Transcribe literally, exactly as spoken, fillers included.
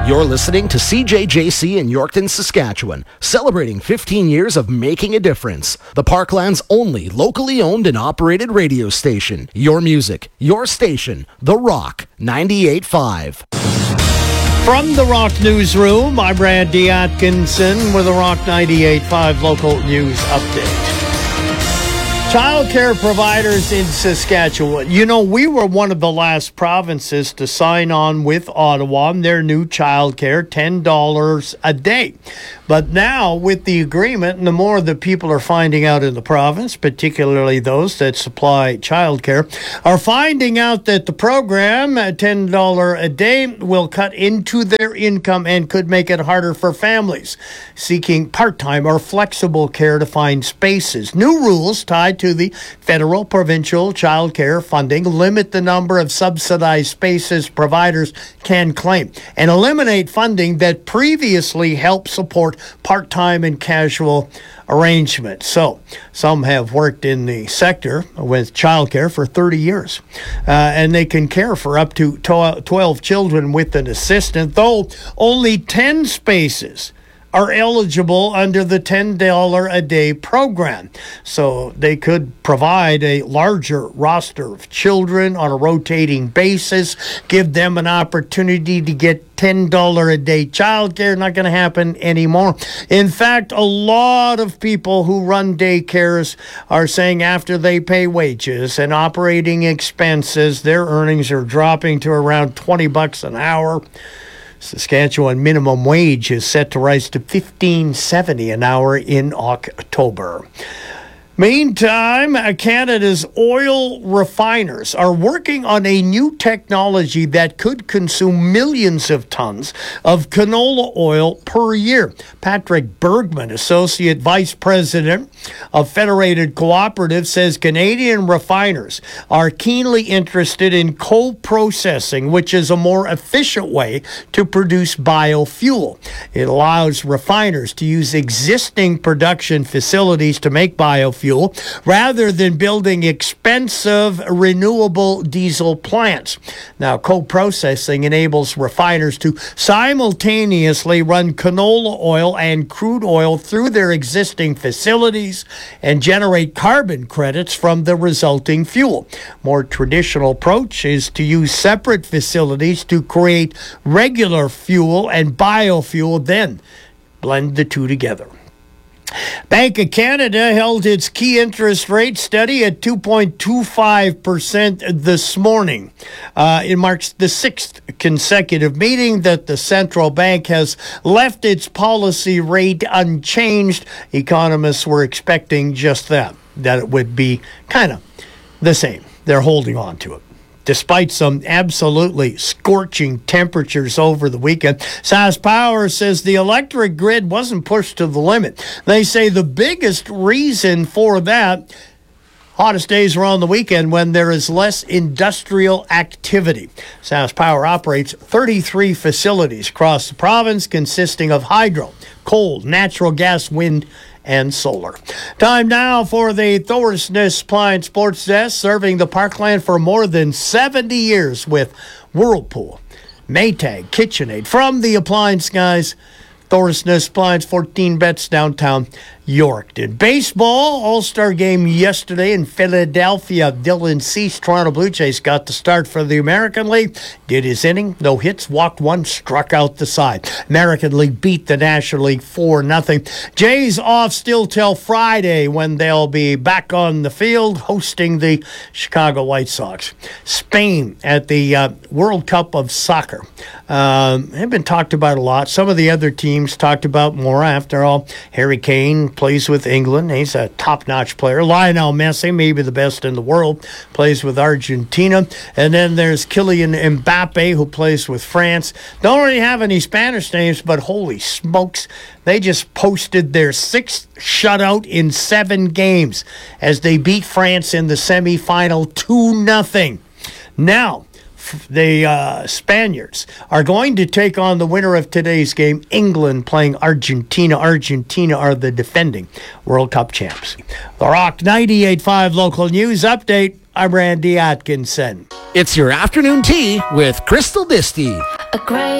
You're listening to C J J C in Yorkton, Saskatchewan, celebrating fifteen years of making a difference. The Parkland's only locally owned and operated radio station. Your music, your station, The Rock ninety-eight point five. From the Rock Newsroom, I'm Randy Atkinson with the Rock ninety-eight point five local news update. Child care providers in Saskatchewan. You know, we were one of the last provinces to sign on with Ottawa on their new child care, ten dollars a day. But now, with the agreement, and the more that people are finding out in the province, particularly those that supply child care, are finding out that the program, at ten dollars a day, will cut into their income and could make it harder for families seeking part-time or flexible care to find spaces. New rules tied to the federal provincial child care funding limit the number of subsidized spaces providers can claim and eliminate funding that previously helped support part-time and casual arrangements. So some have worked in the sector with childcare for thirty years, uh, and they can care for up to twelve children with an assistant, though only ten spaces are eligible under the ten dollars a day program. So they could provide a larger roster of children on a rotating basis, give them an opportunity to get ten dollars a day childcare. Not going to happen anymore. In fact, a lot of people who run daycares are saying after they pay wages and operating expenses, their earnings are dropping to around twenty bucks an hour. Saskatchewan minimum wage is set to rise to fifteen seventy an hour in October. Meantime, Canada's oil refiners are working on a new technology that could consume millions of tons of canola oil per year. Patrick Bergman, Associate Vice President of Federated Cooperative, says Canadian refiners are keenly interested in co-processing, which is a more efficient way to produce biofuel. It allows refiners to use existing production facilities to make biofuel rather than building expensive renewable diesel plants. Now, co-processing enables refiners to simultaneously run canola oil and crude oil through their existing facilities and generate carbon credits from the resulting fuel. More traditional approach is to use separate facilities to create regular fuel and biofuel, then blend the two together. Bank of Canada held its key interest rate steady at two point two five percent this morning. Uh, it marks the sixth consecutive meeting that the central bank has left its policy rate unchanged. Economists were expecting just that, that it would be kind of the same. They're holding on to it. Despite some absolutely scorching temperatures over the weekend, SaskPower says the electric grid wasn't pushed to the limit. They say the biggest reason for that, hottest days are on the weekend when there is less industrial activity. SaskPower operates thirty-three facilities across the province consisting of hydro, coal, natural gas, wind, and solar. Time now for the Thorsness Supply and Sports Desk, serving the Parkland for more than seventy years with Whirlpool, Maytag, KitchenAid. From the appliance guys, Thorsness Appliance, fourteen bets downtown Yorkton. Baseball, All-Star game yesterday in Philadelphia. Dylan Cease, Toronto Blue Jays, got the start for the American League. Did his inning, no hits, walked one, struck out the side. American League beat the National League four nothing. Jays off still till Friday when they'll be back on the field hosting the Chicago White Sox. Spain at the uh, World Cup of Soccer. Um, they've been talked about a lot. Some of the other teams talked about more. After all, Harry Kane plays with England. He's a top-notch player. Lionel Messi, maybe the best in the world, plays with Argentina. And then there's Kylian Mbappe, who plays with France. Don't really have any Spanish names, but holy smokes, they just posted their sixth shutout in seven games as they beat France in the semifinal two nothing. Now, the uh, Spaniards are going to take on the winner of today's game, England playing Argentina. Argentina are the defending World Cup champs. The Rock ninety-eight point five local news update. I'm Randy Atkinson. It's your afternoon tea with Crystal Disty. A great